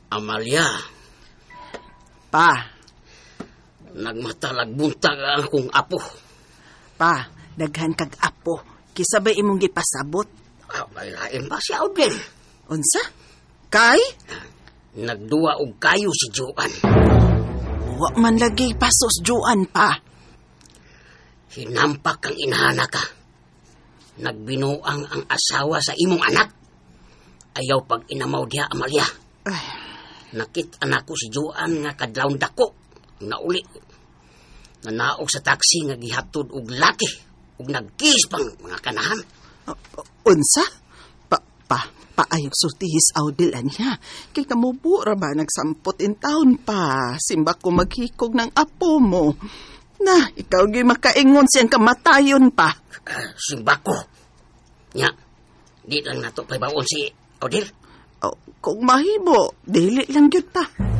Amalia, Pa, nagmatalag buntag ang akong apo. pa, daghan kag apo. Kisabay imong gipasabot. May lain pa si Audrey. Unsa? Kay? Nagduwa og kayo si Joan. Wa man lagi pasos Joan pa. Hinampak ang inahana ka. Nagbinuang ang asawa sa imong anak. Ayaw pag inamaw diha, Amalia. Ay, Nakit-anak ko si Joan nga kadlawon dako. Nauli. Nanaog sa taxi nga gihatod og laki. Ug nagkis pang mga kanahan. unsa? Paayog sultihis Audel anya. Kay kamubura ba nagsampot in taon pa. Simba ko maghikog ng apo mo. Na, ikaw gi makaingon siyang kamatayon pa. Simbako. Nya, di lang nato pay bawon si Odil. Oh, kung mahimo, dili lang yun pa.